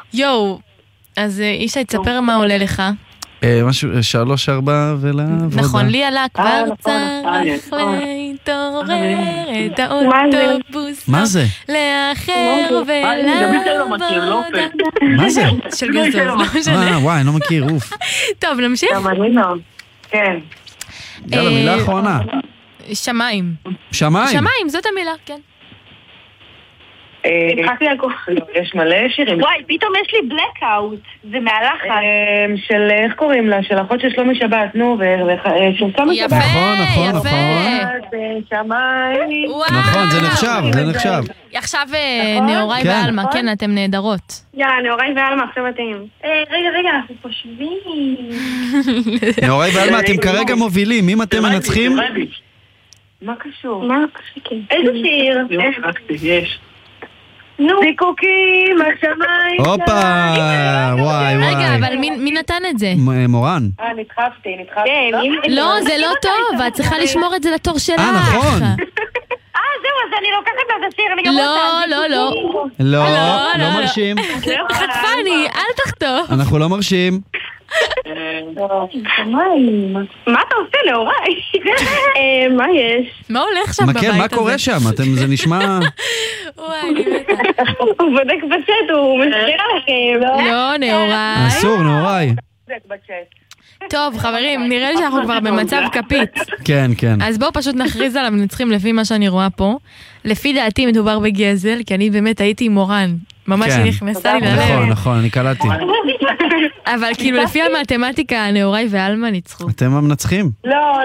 יואו, אז אישה, תספר מה עולה לך. משהו, 3-4 ולעבודה. נכון, לי עלה כבר צריך להתעורר את האוטובוס. מה זה? לאחר ולעבודה. מה זה? של גזוז, לא משנה. וואי, אני לא מכיר, אוף. טוב, נמשיך? כן. יאללה, מילה אחרונה. שמיים. שמיים? שמיים, זאת המילה, כן. יש מלא שירים. וואי, פתאום יש לי בלקאוט. זה מהלחץ. של, איך קוראים לה? של אחות של שלומי שבת, נו, של שלומי שבת. נכון. שמיים. נכון, זה נחשב. עכשיו נאורי ואלמה, כן, אתם נהדרות. יאללה, נאורי ואלמה, עכשיו אתם. רגע, אנחנו חושבים. נאורי ואלמה, אתם כרגע מובילים, אם אתם מנצחים? מה קשור? איזה שיר? יש. זיקוקים, השמיים. הופה, וואי. רגע, אבל מי נתן את זה? מורן. נדחפתי. לא, זה לא טוב, את צריכה לשמור את זה לתור שלך. נכון. זהו, אז אני לוקחת לה את השיר, אני גם רוצה. לא מרשים. חטפני, אל תחטוף. אנחנו לא מרשים. מה אתה עושה לאורי? מה יש? מה הולך שם בבית הזה? מה קורה שם? זה נשמע... וואי, אני מתה. הוא בודק בצ'אט, הוא משחיר עליכם. לא, נאורי. אסור, נאורי. טוב, חברים, נראה לי שאנחנו כבר במצב כפית. כן. אז בואו פשוט נכריז עליו מנצחים לפי מה שאני רואה פה. לפי דעתי מדובר בגזל, כי אני באמת הייתי עם מורן. ממש היא נכנסה לי ללב. נכון, אני קלטתי. אבל כאילו לפי המתמטיקה, נאורי ואלמה ניצחו. אתם המנצחים? לא.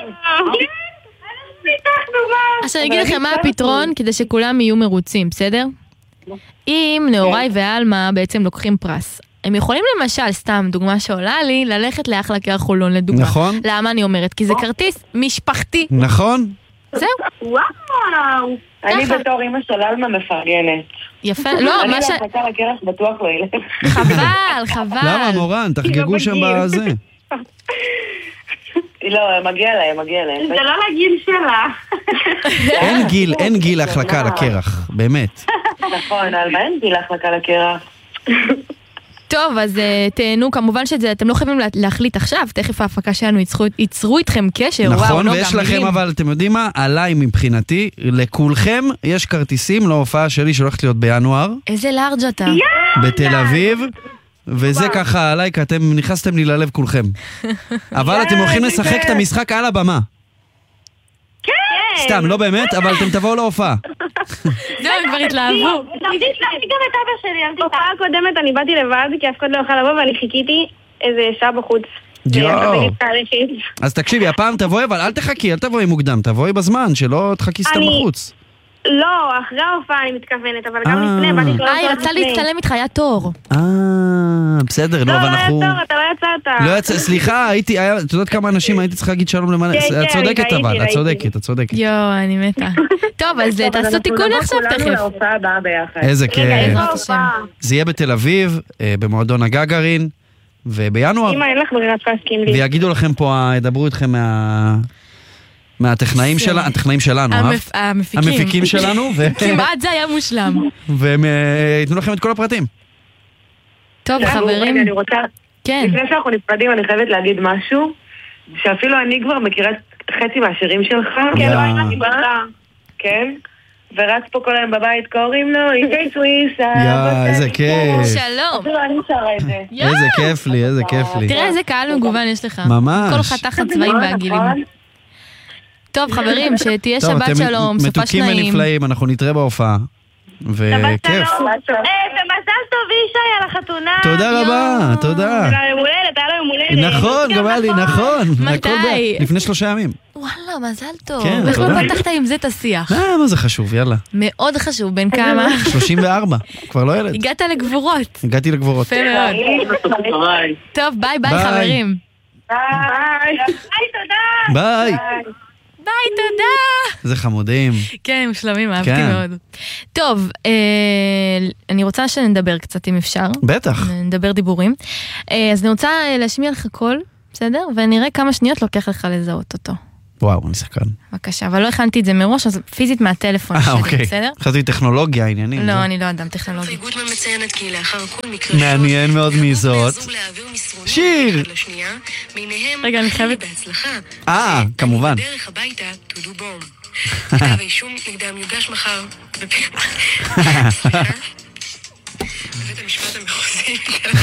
עכשיו אני אגיד לכם מה הפתרון כדי שכולם יהיו מרוצים, בסדר? אם נאורי ואלמה בעצם לוקחים פרס, הם יכולים למשל, סתם דוגמה שעולה לי, ללכת לאחלה קרח חולון לדוגמה. נכון. למה אני אומרת? כי זה כרטיס משפחתי. נכון. זהו. וואו. אני בתור אמא של אלמה מפרגנת. יפה, לא, מה ש... אני להחלקה לקרח בטוח לא ילך. חבל. למה, מורן? תחגגו שם בזה. לא, מגיע להם. זה לא לגיל שלה. אין גיל להחלקה לקרח, באמת. נכון, אלמה, אין גיל להחלקה לקרח. טוב, אז תהנו, כמובן שאתם לא חייבים להחליט עכשיו, תכף ההפקה שלנו ייצרו איתכם קשר. נכון, ויש לכם, אבל אתם יודעים מה? עליי מבחינתי, לכולכם יש כרטיסים להופעה שלי שהולכת להיות בינואר. איזה לארג' אתה. בתל אביב. וזה ככה עליי, כי אתם נכנסתם לי ללב כולכם. אבל אתם הולכים לשחק את המשחק על הבמה. כן. סתם, לא באמת, אבל אתם תבואו להופעה. זהו, הם כבר התלהבו. תמיד הצלחתי גם את אבא שלי. בהופעה הקודמת אני באתי לבד, כי אף אחד לא יוכל לבוא, ואני חיכיתי איזה שעה בחוץ. אז תקשיבי, הפעם תבואי, אבל אל תחכי, אל תבואי מוקדם, תבואי בזמן, שלא תחכי סתם בחוץ. לא, אחרי ההופעה אני מתכוונת, אבל גם לפני באתי כל היא רצה להצטלם איתך, היה תור. בסדר, לא, אבל היה אנחנו... תור, אתה לא יצאת. סליחה, את יודעת כמה אנשים הייתי צריכה להגיד שלום למלא... את צודקת אבל, את צודקת. יואו, אני מתה. טוב, אז תעשו תיקון עכשיו תכף. איזה כיף. זה יהיה בתל אביב, במועדון הגגרין, ובינואר. אמא, אין לך ברירת להסכים לי. ויגידו לכם פה, ידברו איתכם מהטכנאים שלנו, המפיקים שלנו, כמעט זה היה מושלם. והם ייתנו לכם את כל הפרטים. טוב, חברים. אני רוצה, לפני שאנחנו נפרדים, אני חייבת להגיד משהו, שאפילו אני כבר מכירה חצי מהשירים שלך. כן, ורץ פה כל היום בבית, קוראים לו, איתי סוויסה. איזה כיף. שלום. אפילו אני שרה את זה. איזה כיף לי. תראה איזה קהל מגוון יש לך. ממש. כל חתך הצבעים והגילים. טוב חברים, שתהיה שבת שלום, סופה מתוקים שניים. ונפלאים, אנחנו נתראה בהופעה. וכיף. ומזל טוב אישי על החתונה. תודה רבה, תודה. על היום הולדת, היה לו יום הולדת. נכון, גם היה לי, נכון. מתי? לפני 3 ימים. וואלה, מזל טוב. כן, איך לא תודה. פתחת עם זה את השיח? מה זה חשוב, יאללה. מאוד חשוב, בין כמה? 34, כבר לא ילד. הגעת לגבורות. הגעתי לגבורות. יפה מאוד. טוב, ביי ביי חברים. ביי, תודה. ביי. ביי, תודה. איזה חמודים. כן, משלמים, אהבתי כן. מאוד. טוב, אני רוצה שנדבר קצת אם אפשר. בטח. נדבר דיבורים. אז אני רוצה להשמיע לך קול, בסדר? ונראה כמה שניות לוקח לך לזהות אותו. וואו, אני סקרן. בבקשה, אבל לא הכנתי את זה מראש, אז פיזית מהטלפון שלי, בסדר? חשבתי טכנולוגיה, עניינים. לא, אני לא אדם טכנולוגי. גוטמן מציינת כי לאחר כל מקרה מעניין מאוד מי זאת. שיר! רגע, אני חייבת... כמובן. בדרך הביתה, תודו בום. כתב האישום נגדם יוגש מחר. סליחה? בבית המשפט המחוזי.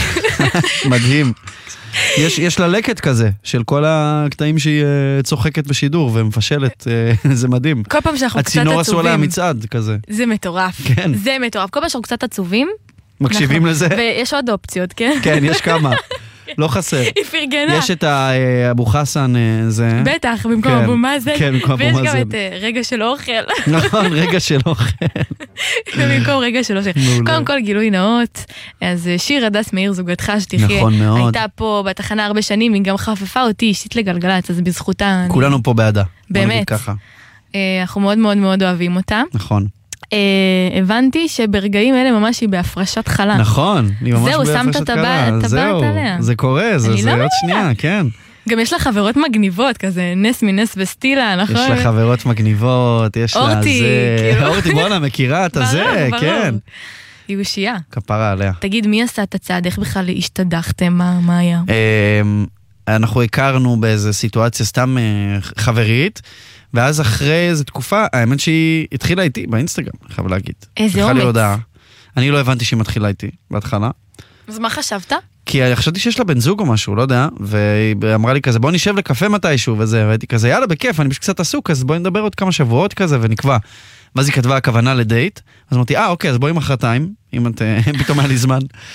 מדהים. יש לה לקט כזה, של כל הקטעים שהיא צוחקת בשידור ומפשלת, זה מדהים. כל פעם שאנחנו קצת עצובים. הצינור עשו עליה מצעד כזה. זה מטורף. כן. זה מטורף. כל פעם שאנחנו קצת עצובים. מקשיבים לזה. ויש עוד אופציות, כן? כן, יש כמה. לא חסר. היא פרגנה. יש את אבו חסן, זה... בטח, במקום אבו מאזן. כן, במקום אבו מאזן. ויש גם את רגע של אוכל. נכון, רגע של אוכל. במקום רגע של אוכל. קודם כל גילוי נאות, אז שיר הדס מאיר זוגתך שתחיה. נכון מאוד. הייתה פה בתחנה הרבה שנים, היא גם חפפה אותי אישית לגלגלצ, אז בזכותה... כולנו פה בעדה. באמת. אנחנו מאוד מאוד מאוד אוהבים אותה. נכון. הבנתי שברגעים אלה ממש היא בהפרשת חלה. נכון, היא ממש בהפרשת חלה. זהו, שמת את הטבעת עליה. זה קורה, זה עוד שנייה, כן. גם יש לה חברות מגניבות, כזה נס מנס וסטילה, נכון? יש לה חברות מגניבות, יש לה זה... אורטי, בואנה, מכירה את הזה, כן. היא אושייה. כפרה עליה. תגיד, מי עשה את הצעד? איך בכלל השתדחתם? מה היה? אנחנו הכרנו באיזו סיטואציה סתם חברית, ואז אחרי איזו תקופה, האמת שהיא התחילה איתי באינסטגרם, אני חייב להגיד. איזה אומץ. אני לא הבנתי שהיא מתחילה איתי בהתחלה. אז מה חשבת? כי חשבתי שיש לה בן זוג או משהו, לא יודע, והיא אמרה לי כזה, בוא נשב לקפה מתישהו וזה, והייתי כזה, יאללה, בכיף, אני קצת עסוק, אז בואי נדבר עוד כמה שבועות כזה ונקבע. ואז היא כתבה הכוונה לדייט, אז אמרתי, אוקיי, אז בואי מחרתיים, אם את פתאום היה לי זמן.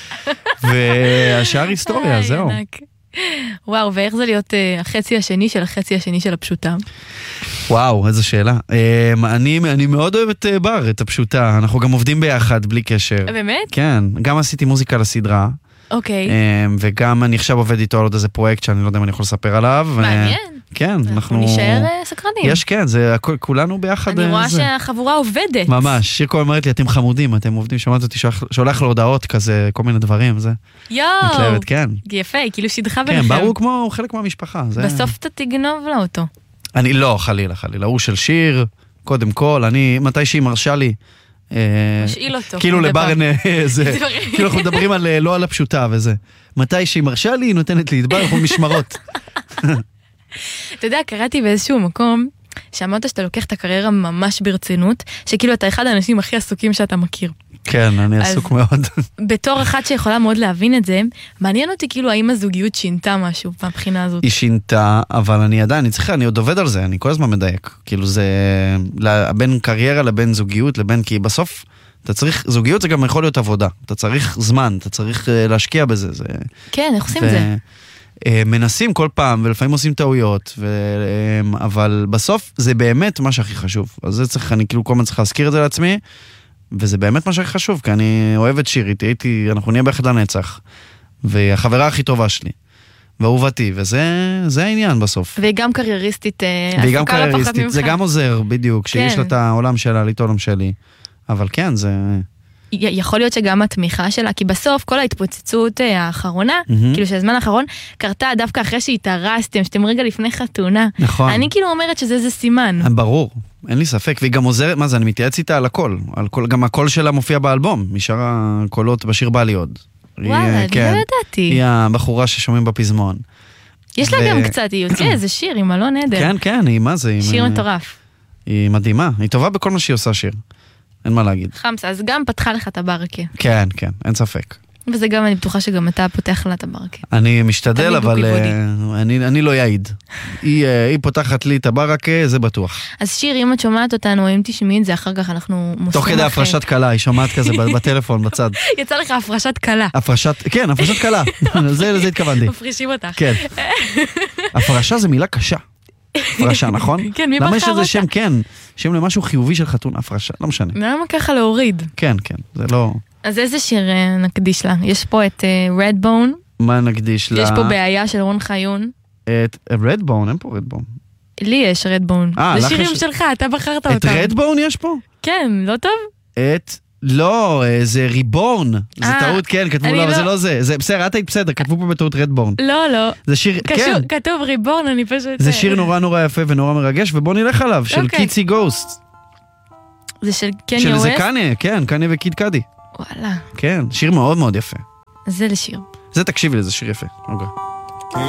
והשאר היסטוריה, זהו. וואו, ואיך זה להיות החצי השני של החצי השני של הפשוטה? וואו, איזו שאלה. אני מאוד אוהב את בר, את הפשוטה. אנחנו גם עובדים ביחד, בלי קשר. באמת? כן, גם עשיתי מוזיקה לסדרה. אוקיי. וגם אני עכשיו עובד איתו על עוד איזה פרויקט שאני לא יודע אם אני יכול לספר עליו. מעניין. כן, אנחנו... נשאר סקרנים. יש, כן, זה כולנו ביחד. אני רואה שהחבורה עובדת. ממש, שיר אומרת לי, אתם חמודים, אתם עובדים, שמעת אותי, שולח לו הודעות כזה, כל מיני דברים, זה... יואו. מתלהבת, כן. יפה, היא כאילו שידחה ביניכם. כן, ברור כמו חלק מהמשפחה. בסוף אתה תגנוב לה אותו. אני לא, חלילה, הוא של שיר, קודם כל, אני, מתי שהיא מרשה לי, משאיל אותו. כאילו לברן, זה, כאילו אנחנו מדברים על, לא על הפשוטה וזה. מתי שהיא מרשה לי, היא נותנת לי, דבר, אנחנו משמרות. אתה יודע, קראתי באיזשהו מקום, שאמרת שאתה לוקח את הקריירה ממש ברצינות, שכאילו אתה אחד האנשים הכי עסוקים שאתה מכיר. כן, אני עסוק מאוד. בתור אחת שיכולה מאוד להבין את זה, מעניין אותי כאילו האם הזוגיות שינתה משהו מהבחינה הזאת. היא שינתה, אבל אני עדיין, אני עוד עובד על זה, אני כל הזמן מדייק. כאילו זה, בין קריירה לבין זוגיות, לבין, כי בסוף, אתה צריך, זוגיות זה גם יכול להיות עבודה. אתה צריך זמן, אתה צריך להשקיע בזה. כן, איך עושים את זה? מנסים כל פעם, ולפעמים עושים טעויות, אבל בסוף זה באמת מה שהכי חשוב. אז זה צריך, אני כאילו כל הזמן צריך להזכיר את זה לעצמי, וזה באמת מה שהכי חשוב, כי אני אוהב את שיר, אנחנו נהיה ביחד לנצח, והחברה הכי טובה שלי, ואהובתי, וזה העניין בסוף. והיא גם קרייריסטית, והיא גם קרייריסטית, זה גם עוזר בדיוק, שיש לה את העולם שלה, לי את העולם שלי, אבל כן, זה... יכול להיות שגם התמיכה שלה, כי בסוף כל ההתפוצצות האחרונה, כאילו שהזמן האחרון, קרתה דווקא אחרי שהתארסתם, שאתם רגע לפני חתונה. נכון. אני כאילו אומרת שזה איזה סימן. ברור, אין לי ספק, והיא גם עוזרת, מה זה, אני מתייעץ איתה על הכל, גם הקול שלה מופיע באלבום, משאר הקולות בשיר בא לי עוד. וואלה, אני לא ידעתי. היא הבחורה ששומעים בפזמון. יש לה גם קצת, היא יוצאה איזה שיר עם אלון עדר. כן, כן, היא מה זה? שיר מטורף. היא מדהימה, היא טובה בכל מה שהיא עושה שיר. אין מה להגיד. חמס, אז גם פתחה לך את הברקה. כן, כן, אין ספק. וזה גם, אני בטוחה שגם אתה פותח לה את הברקה. אני משתדל, אבל אני לא יעיד. היא פותחת לי את הברקה, זה בטוח. אז שיר, אם את שומעת אותנו, אם תשמעי את זה, אחר כך אנחנו מוסרים. תוך כדי הפרשת קלה, היא שומעת כזה בטלפון, בצד. יצא לך הפרשת קלה. כן, הפרשת קלה. לזה התכוונתי. מפרישים אותך. כן. הפרשה זה מילה קשה. הפרשה, נכון? כן, מי בחר אותה? למה יש איזה שם, כן, שם למשהו חיובי של חתון, הפרשה, לא משנה. למה ככה להוריד? כן, כן, זה לא... אז איזה שיר נקדיש לה? יש פה את רדבון. מה נקדיש לה? יש פה בעיה של רון חיון. את רדבון, אין פה רדבון. לי יש רדבון. זה שירים שלך, אתה בחרת אותם. את רדבון יש פה? כן, לא טוב? לא, זה ריבורן. זה טעות, כן, כתבו לו, אבל זה לא זה. זה בסדר, את היית בסדר, כתבו פה בטעות רדבורן. לא. זה שיר, כן. כתוב ריבורן, אני פשוט... זה שיר נורא נורא יפה ונורא מרגש, ובוא נלך עליו, של קיצי גוסט. זה של קניה ווסט? זה קניה, כן, קניה וקיד קאדי. וואלה. כן, שיר מאוד מאוד יפה. זה לשיר. זה תקשיבי לזה, שיר יפה. אוקיי.